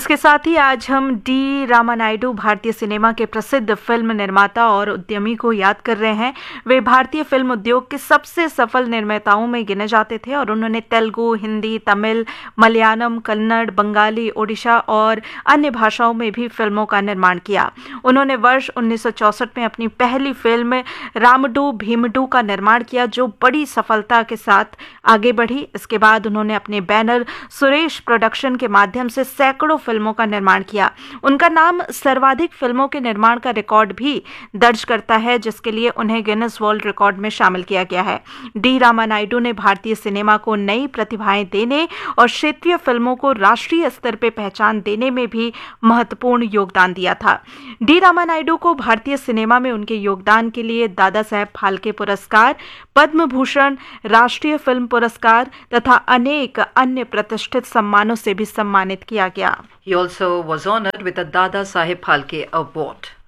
इसके साथ ही आज हम डी रामानायडू भारतीय सिनेमा के प्रसिद्ध फिल्म निर्माता और उद्यमी को याद कर रहे हैं। वे भारतीय फिल्म उद्योग के सबसे सफल निर्माताओं में गिने जाते थे और उन्होंने तेलुगु, हिंदी, तमिल, मलयालम, कन्नड़, बंगाली, ओडिशा और अन्य भाषाओं में भी फिल्मों का निर्माण किया। उन्होंने वर्ष 1964 में अपनी पहली फिल्म रामडू भीमडू का निर्माण किया, जो बड़ी सफलता के साथ आगे बढ़ी। इसके बाद उन्होंने अपने बैनर सुरेश प्रोडक्शन के माध्यम से सैकड़ों फिल्मों का निर्माण किया। उनका नाम सर्वाधिक फिल्मों के निर्माण का रिकॉर्ड भी दर्ज करता है, जिसके लिए उन्हें गिनेस वर्ल्ड रिकॉर्ड में शामिल किया गया है। डी रामानायडू ने भारतीय सिनेमा को नई प्रतिभाएं देने और क्षेत्रीय फिल्मों को राष्ट्रीय स्तर पर पहचान देने में भी महत्वपूर्ण योगदान दिया था। डी रामानायडू को भारतीय सिनेमा में उनके योगदान के लिए दादा साहेब फाल्के पुरस्कार, पद्म भूषण, राष्ट्रीय फिल्म पुरस्कार तथा अनेक अन्य प्रतिष्ठित सम्मानों से भी सम्मानित किया गया। He also was honored with the Dada Saheb Phalke Award.